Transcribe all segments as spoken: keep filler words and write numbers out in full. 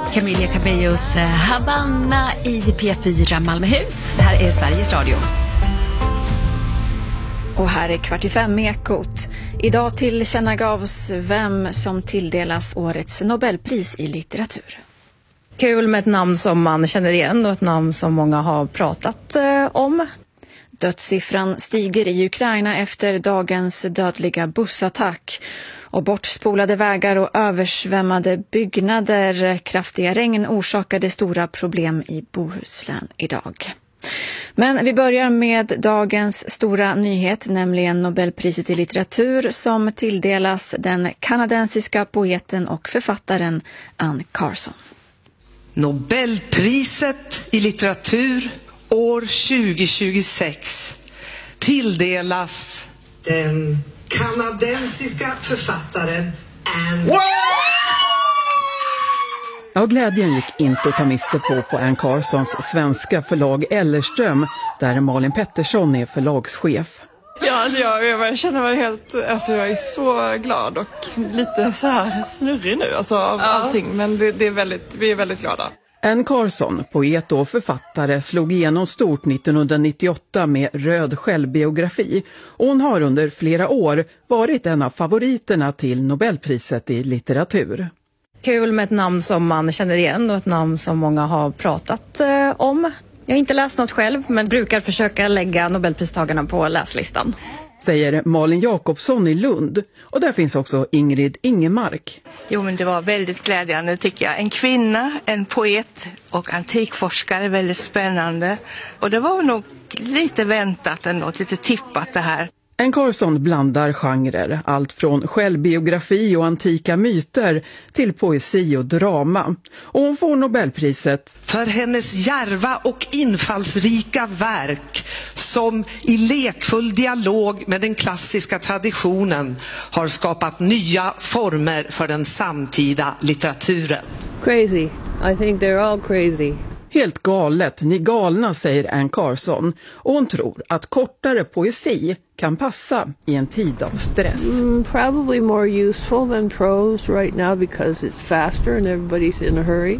Camilla Cabellos Havanna i P fyra Malmöhus. Det här är Sveriges Radio. Och här är Kvart i fem Ekot. Idag tillkännagavs vem som tilldelas årets Nobelpris i litteratur. Kul med ett namn som man känner igen och ett namn som många har pratat eh, om. Dödssiffran stiger i Ukraina efter dagens dödliga bussattack. Och bortspolade vägar och översvämmade byggnader. Kraftiga regn orsakade stora problem i Bohuslän idag. Men vi börjar med dagens stora nyhet, nämligen Nobelpriset i litteratur som tilldelas den kanadensiska poeten och författaren Anne Carson. Nobelpriset i litteratur år tjugo tjugosex tilldelas den kanadensiska författaren Anne. Ja, glädjen gick inte att ta miste på på Anne Carsons svenska förlag Ellerström, där Malin Pettersson är förlagschef. Ja, alltså jag, jag känner mig helt, alltså jag är så glad och lite så här snurrig nu alltså av ja. allting, men det, det är väldigt, vi är väldigt glada. Anne Carson, poet och författare, slog igenom stort nittonhundranittioåtta med Röd självbiografi och hon har under flera år varit en av favoriterna till Nobelpriset i litteratur. Kul med ett namn som man känner igen och ett namn som många har pratat eh, om. Jag har inte läst något själv men brukar försöka lägga Nobelpristagarna på läslistan. Säger Malin Jakobsson i Lund. Och där finns också Ingrid Ingemark. Jo, men det var väldigt glädjande tycker jag. En kvinna, en poet och antikforskare, väldigt spännande. Och det var nog lite väntat ändå, lite tippat det här. Anne Carson blandar genrer, allt från självbiografi och antika myter till poesi och drama. Och hon får Nobelpriset för hennes djärva och infallsrika verk som i lekfull dialog med den klassiska traditionen har skapat nya former för den samtida litteraturen. Crazy. I think they're all crazy. Helt galet, ni galna, säger Anne Carson. Och hon tror att kortare poesi kan passa i en tid av stress. Mm, probably more useful than prose right now because it's faster and everybody's in a hurry.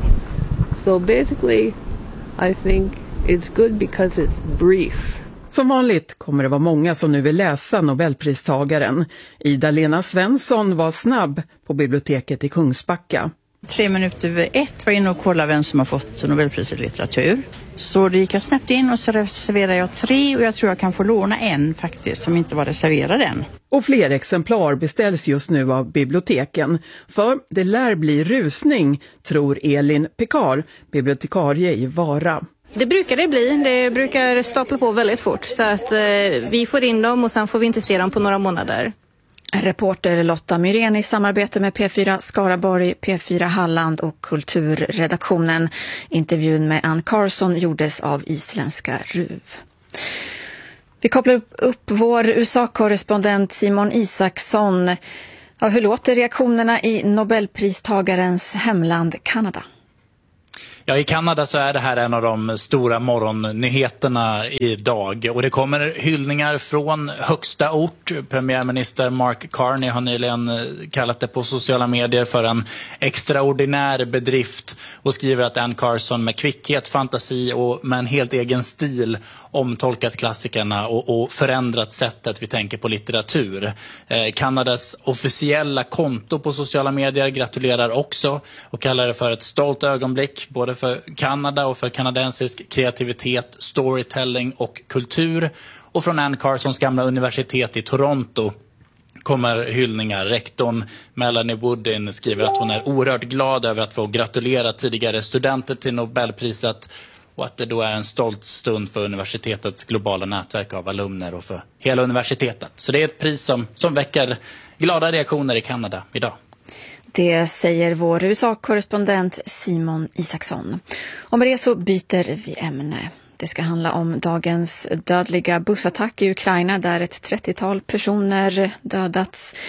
So basically I think it's good because it's brief. Som vanligt kommer det vara många som nu vill läsa Nobelpristagaren. Ida-Lena Svensson var snabb på biblioteket i Kungsbacka. Tre minuter över ett var inne och kollade vem som har fått Nobelpriset i litteratur. Så det gick jag snabbt in och så reserverade jag tre och jag tror jag kan få låna en faktiskt som inte var reserverad än. Och fler exemplar beställs just nu av biblioteken. För det lär bli rusning, tror Elin Pekar, bibliotekarie i Vara. Det brukar det bli. Det brukar stapla på väldigt fort så att eh, vi får in dem och sen får vi inte se dem på några månader. Reporter Lotta Myrén i samarbete med P fyra Skaraborg, P fyra Halland och Kulturredaktionen. Intervjun med Anne Carson gjordes av isländska R U V. Vi kopplar upp, upp vår U S A-korrespondent Simon Isaksson. Ja, hur låter reaktionerna i Nobelpristagarens hemland Kanada? Ja, i Kanada så är det här en av de stora morgonnyheterna idag och det kommer hyllningar från högsta ort. Premiärminister Mark Carney har nyligen kallat det på sociala medier för en extraordinär bedrift och skriver att Anne Carson med kvickhet, fantasi och med en helt egen stil omtolkat klassikerna och, och förändrat sättet vi tänker på litteratur. Eh, Kanadas officiella konto på sociala medier gratulerar också och kallar det för ett stolt ögonblick både för Kanada och för kanadensisk kreativitet, storytelling och kultur. Och från Anne Carsons gamla universitet i Toronto kommer hyllningar. Rektorn Melanie Woodin skriver att hon är oerhört glad över att få gratulera tidigare studenter till Nobelpriset och att det då är en stolt stund för universitetets globala nätverk av alumner och för hela universitetet. Så det är ett pris som, som väcker glada reaktioner i Kanada idag. Det säger vår U S A-korrespondent Simon Isaksson. Och med det så byter vi ämne. Det ska handla om dagens dödliga bussattack i Ukraina där ett trettiotal personer dödats.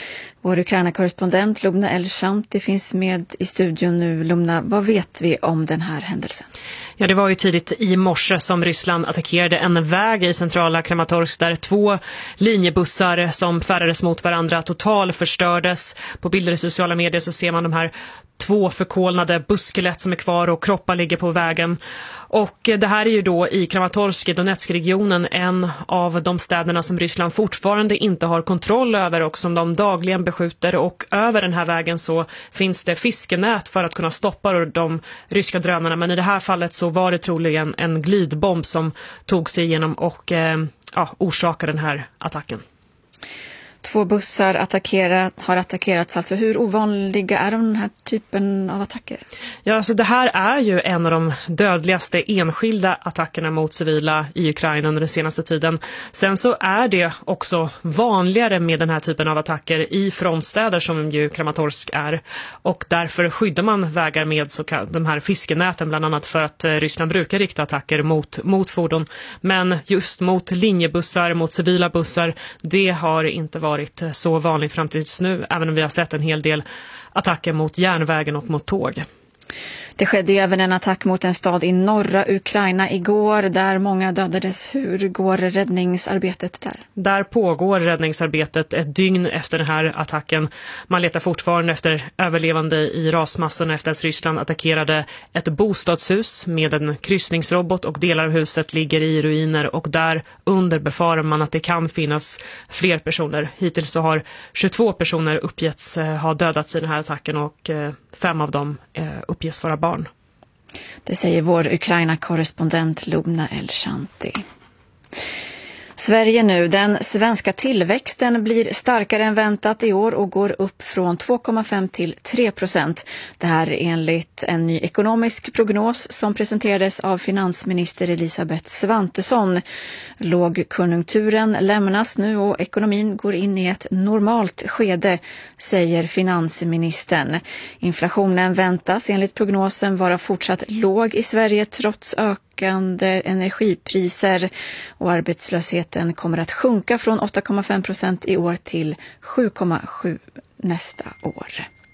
Vår Ukraina-korrespondent Lubna Elshanti finns med i studion nu. Lubna, vad vet vi om den här händelsen? Ja, det var ju tidigt i morse som Ryssland attackerade en väg i centrala Kramatorsk där två linjebussar som färdades mot varandra totalt förstördes. På bilder i sociala medier så ser man de här två förkolnade busskelett som är kvar och kroppar ligger på vägen. Och det här är ju då i Kramatorsk i Donetsk-regionen en av de städerna som Ryssland fortfarande inte har kontroll över och som de dagligen beskjuter. Och över den här vägen så finns det fiskenät för att kunna stoppa de ryska drönarna. Men i det här fallet så var det troligen en glidbomb som tog sig igenom och eh, ja, orsakade den här attacken. Två bussar attackerat, har attackerats. Alltså hur ovanliga är den här typen av attacker? Ja, alltså det här är ju en av de dödligaste enskilda attackerna mot civila i Ukraina under den senaste tiden. Sen så är det också vanligare med den här typen av attacker i frontstäder som ju Kramatorsk är. Och därför skyddar man vägar med så de här fiskenäten bland annat för att Ryssland brukar rikta attacker mot, mot fordon. Men just mot linjebussar, mot civila bussar, det har inte varit varit så vanligt fram tills nu, även om vi har sett en hel del attacker mot järnvägen och mot tåg. Det skedde även en attack mot en stad i norra Ukraina igår där många dödades. Hur går räddningsarbetet där? Där pågår räddningsarbetet ett dygn efter den här attacken. Man letar fortfarande efter överlevande i rasmassorna efter att Ryssland attackerade ett bostadshus med en kryssningsrobot och delar av huset ligger i ruiner och där under befarar man att det kan finnas fler personer. Hittills så har tjugotvå personer uppgetts ha dödats i den här attacken och fem av dem uppges vara barn. Det säger vår Ukraina-korrespondent Lubna Elshanti. Sverige nu. Den svenska tillväxten blir starkare än väntat i år och går upp från två komma fem till tre procent. Det här är enligt en ny ekonomisk prognos som presenterades av finansminister Elisabeth Svantesson. Lågkonjunkturen lämnas nu och ekonomin går in i ett normalt skede, säger finansministern. Inflationen väntas enligt prognosen vara fortsatt låg i Sverige trots ökning energipriser och arbetslösheten kommer att sjunka från åtta komma fem procent i år till sju komma sju nästa år.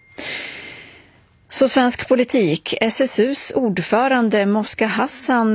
Så svensk politik. S S U:s ordförande Moska Hassan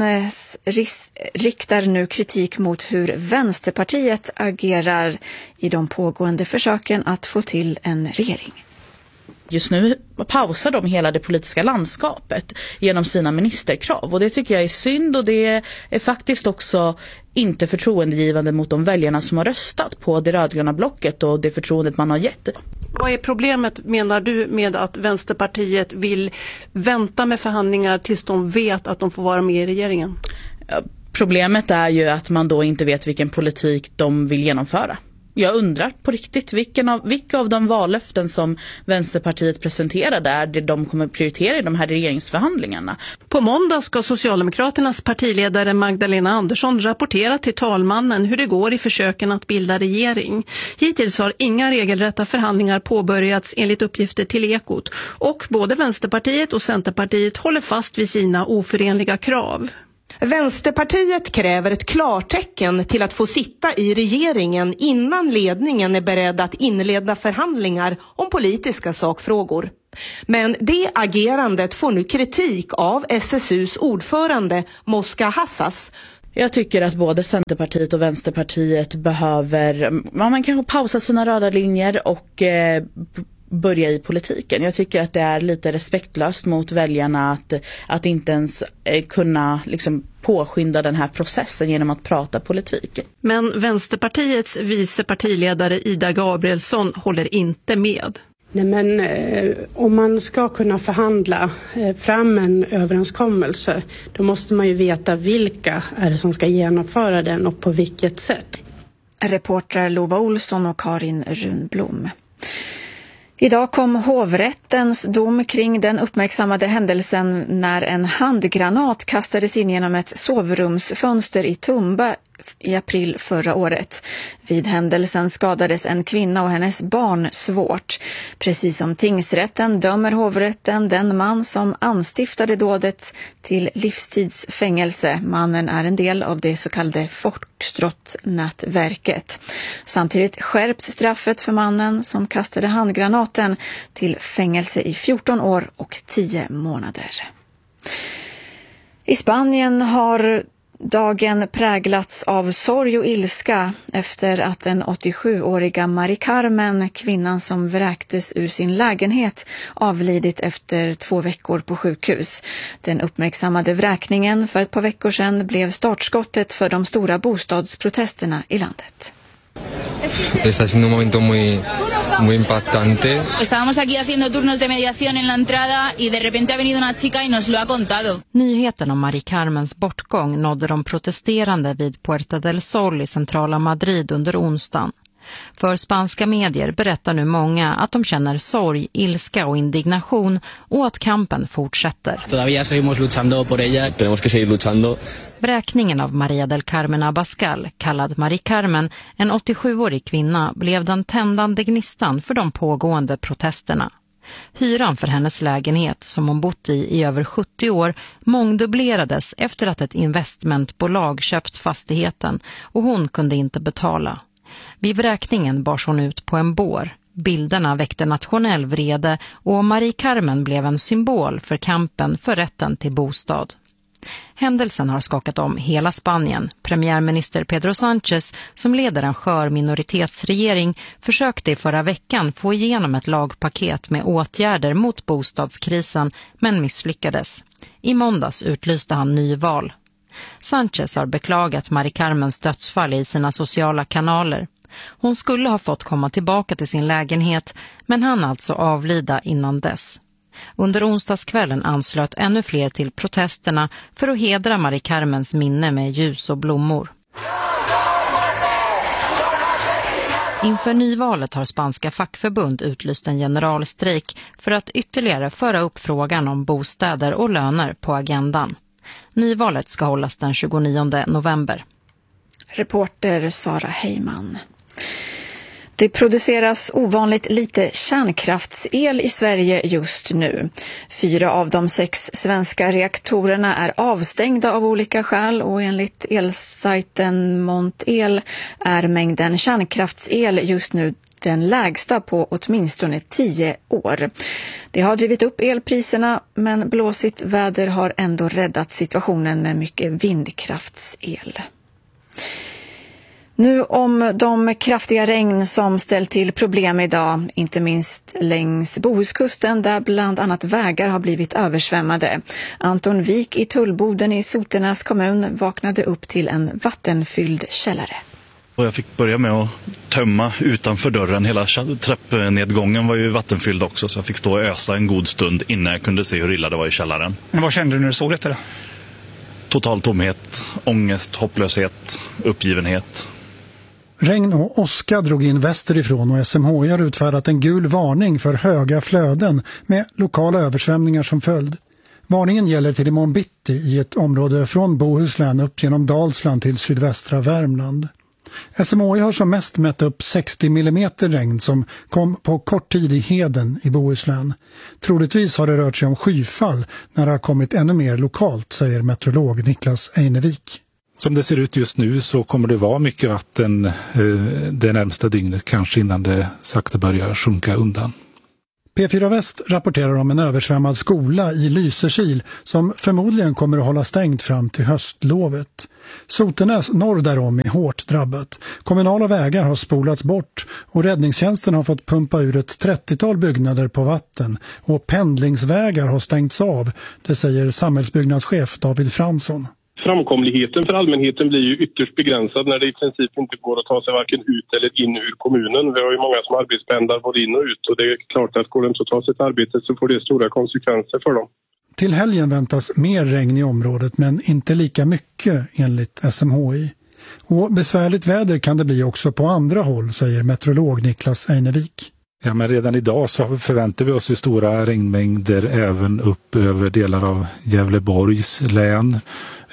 riktar nu kritik mot hur Vänsterpartiet agerar i de pågående försöken att få till en regering. Just nu pausar de hela det politiska landskapet genom sina ministerkrav och det tycker jag är synd och det är faktiskt också inte förtroendegivande mot de väljarna som har röstat på det rödgröna blocket och det förtroendet man har gett. Vad är problemet, menar du, med att Vänsterpartiet vill vänta med förhandlingar tills de vet att de får vara med i regeringen? Problemet är ju att man då inte vet vilken politik de vill genomföra. Jag undrar på riktigt vilken av, vilka av de vallöften som Vänsterpartiet presenterade är det de kommer prioritera i de här regeringsförhandlingarna. På måndag ska Socialdemokraternas partiledare Magdalena Andersson rapportera till talmannen hur det går i försöken att bilda regering. Hittills har inga regelrätta förhandlingar påbörjats enligt uppgifter till Ekot och både Vänsterpartiet och Centerpartiet håller fast vid sina oförenliga krav. Vänsterpartiet kräver ett klartecken till att få sitta i regeringen innan ledningen är beredd att inleda förhandlingar om politiska sakfrågor. Men det agerandet får nu kritik av S S U:s ordförande Moska Hassas. Jag tycker att både Centerpartiet och Vänsterpartiet behöver, man kanske pausa sina röda linjer och eh, börja i politiken. Jag tycker att det är lite respektlöst mot väljarna att, att inte ens eh, kunna liksom påskynda den här processen genom att prata politik. Men Vänsterpartiets vice partiledare Ida Gabrielsson håller inte med. Nej, men eh, om man ska kunna förhandla eh, fram en överenskommelse, då måste man ju veta vilka är det som ska genomföra den och på vilket sätt. Reportrar Lova Olsson och Karin Runblom. Idag kom hovrättens dom kring den uppmärksammade händelsen när en handgranat kastades in genom ett sovrumsfönster i Tumba i april förra året. Vid händelsen skadades en kvinna och hennes barn svårt. Precis som tingsrätten dömer hovrätten den man som anstiftade dådet till livstidsfängelse. Mannen är en del av det så kallade Foxtrot-nätverket. Samtidigt skärps straffet för mannen som kastade handgranaten till fängelse i fjorton år och tio månader. I Spanien har dagen präglats av sorg och ilska efter att den åttiosjuåriga Mari Carmen, kvinnan som vräktes ur sin lägenhet, avlidit efter två veckor på sjukhus. Den uppmärksammade vräkningen för ett par veckor sedan blev startskottet för de stora bostadsprotesterna i landet. Está siendo un momento muy, muy impactante. Estábamos aquí haciendo turnos de mediación en la entrada y de repente ha venido una chica y nos lo ha contado. Nyheten om Mari Carmens bortgång nådde de protesterande vid Puerta del Sol i centrala Madrid under onsdagen. För spanska medier berättar nu många att de känner sorg, ilska och indignation och att kampen fortsätter. Todavía seguimos luchando por ella. Tenemos que seguir luchando. Vräkningen av María del Carmen Abascal, kallad Mari Carmen, en åttiosjuårig kvinna, blev den tändande gnistan för de pågående protesterna. Hyran för hennes lägenhet, som hon bott i i över sjuttio år, mångdubblerades efter att ett investmentbolag köpt fastigheten och hon kunde inte betala. Vid vräkningen bars hon ut på en bår. Bilderna väckte nationell vrede och Mari Carmen blev en symbol för kampen för rätten till bostad. Händelsen har skakat om hela Spanien. Premiärminister Pedro Sánchez, som leder en skör minoritetsregering, försökte i förra veckan få igenom ett lagpaket med åtgärder mot bostadskrisen, men misslyckades. I måndags utlyste han nyval. Sánchez har beklagat Mari Carmens dödsfall i sina sociala kanaler. Hon skulle ha fått komma tillbaka till sin lägenhet, men han alltså avlida innan dess. Under onsdagskvällen anslöt ännu fler till protesterna för att hedra Mari Carmens minne med ljus och blommor. Inför nyvalet har spanska fackförbund utlyst en generalstrejk för att ytterligare föra upp frågan om bostäder och löner på agendan. Nyvalet ska hållas den tjugonionde november. Reporter Sara Heyman. Det produceras ovanligt lite kärnkraftsel i Sverige just nu. Fyra av de sex svenska reaktorerna är avstängda av olika skäl och enligt elsajten Montel är mängden kärnkraftsel just nu den lägsta på åtminstone tio år. Det har drivit upp elpriserna, men blåsigt väder har ändå räddat situationen med mycket vindkraftsel. Nu om de kraftiga regn som ställt till problem idag, inte minst längs Bohuskusten där bland annat vägar har blivit översvämmade. Anton Wik i Tullboden i Sotenäs kommun vaknade upp till en vattenfylld källare. Och jag fick börja med att tömma utanför dörren. Hela trappnedgången var ju vattenfylld också, så jag fick stå och ösa en god stund innan jag kunde se hur illa det var i källaren. Men vad kände du när du såg detta då? Total tomhet, ångest, hopplöshet, uppgivenhet. Regn och åska drog in västerifrån och S M H I har utfärdat en gul varning för höga flöden med lokala översvämningar som följd. Varningen gäller till imorgon bitti i ett område från Bohuslän upp genom Dalsland till sydvästra Värmland. S M H I har som mest mätt upp sextio millimeter regn som kom på kort tid i Heden i Bohuslän. Troligtvis har det rört sig om skyfall när det har kommit ännu mer lokalt, säger meteorolog Niklas Einevik. Som det ser ut just nu så kommer det vara mycket vatten eh, det närmsta dygnet, kanske innan det sakta börjar sjunka undan. P fyra Väst rapporterar om en översvämmad skola i Lysekil som förmodligen kommer att hålla stängt fram till höstlovet. Sotenäs norr därom är hårt drabbat. Kommunala vägar har spolats bort och räddningstjänsten har fått pumpa ur ett trettiotal byggnader på vatten och pendlingsvägar har stängts av, det säger samhällsbyggnadschef David Fransson. Framkomligheten för allmänheten blir ju ytterst begränsad när det i princip inte går att ta sig varken ut eller in ur kommunen. Vi har ju många som arbetspendlar både in och ut och det är klart att går det inte att ta sig till arbetet så får det stora konsekvenser för dem. Till helgen väntas mer regn i området men inte lika mycket enligt S M H I. Och besvärligt väder kan det bli också på andra håll, säger meteorolog Niklas Einevik. Ja, men redan idag så förväntar vi oss ju stora regnmängder även upp över delar av Gävleborgs län.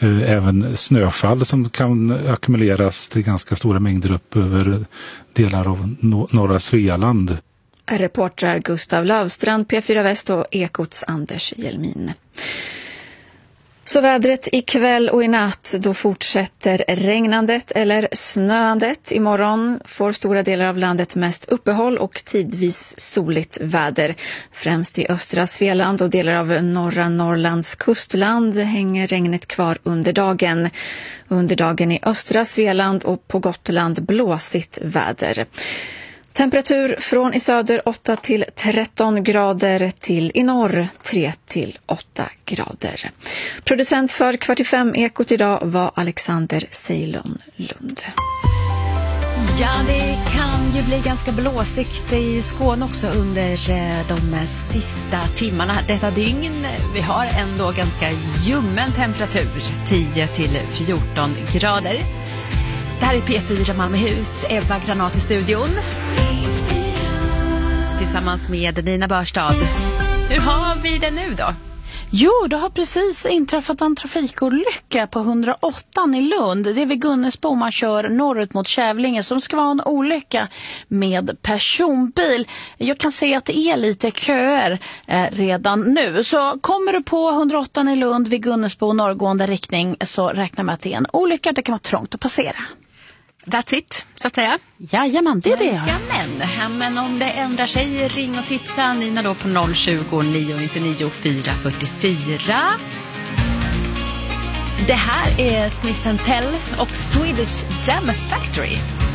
även snöfall som kan ackumuleras till ganska stora mängder upp över delar av norra Svealand. Reportrar Gustav Lavstrand, P fyra Väst och Ekots Anders Hjelmin. Så vädret ikväll och i natt, då fortsätter regnandet eller snöandet. Imorgon får stora delar av landet mest uppehåll och tidvis soligt väder. Främst i östra Svealand och delar av norra Norrlands kustland hänger regnet kvar under dagen. Under dagen i östra Svealand och på Gotland blåsigt väder. Temperatur från i söder åtta till tretton grader till i norr tre till åtta grader. Producent för Kvart i fem Ekot idag var Alexander Ceylon Lund. Ja, det kan ju bli ganska blåsigt i Skåne också under de sista timmarna detta dygn. Vi har ändå ganska ljummen temperatur, tio till fjorton grader. Det här är P fyra Malmöhus, Ebba Granat i studion. Tillsammans med Nina Börstad. Hur har vi det nu då? Jo, det har precis inträffat en trafikolycka på hundraåtta i Lund. Det är vid Gunnesbo man kör norrut mot Kävlinge som ska vara en olycka med personbil. Jag kan se att det är lite köer eh, redan nu. Så kommer du på hundraåtta i Lund vid Gunnesbo norrgående riktning så räkna med att det är en olycka. Det kan vara trångt att passera. That's it, så att säga. Jajamän, det är det. Jajamän. Ja, men om det ändrar sig, ring och tipsa Nina då på noll tjugo, nio nittionio, fyra fyrtiofyra. Det här är Smith and Tell och Swedish Jam Factory.